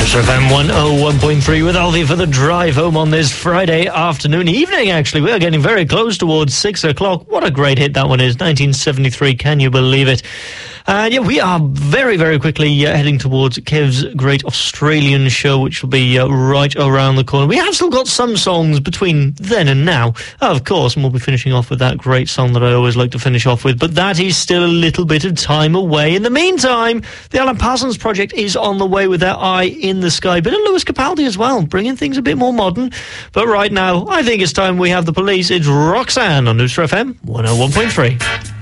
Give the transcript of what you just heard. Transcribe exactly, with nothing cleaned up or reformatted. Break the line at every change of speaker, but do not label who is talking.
News F M one oh one point three with Alfie for the drive home on this Friday afternoon, evening actually. We are getting very close towards six o'clock. What a great hit that one is, nineteen seventy-three, can you believe it? And yeah, we are very, very quickly uh, heading towards Kev's great Australian show, which will be uh, right around the corner. We have still got some songs between then and now, of course, and we'll be finishing off with that great song that I always like to finish off with, but that is still a little bit of time away. In the meantime, the Alan Parsons Project is on the way with their Eye in the Sky. Bit of Lewis Capaldi as well, bringing things a bit more modern. But right now, I think it's time we have the Police. It's Roxanne on News F M one oh one point three.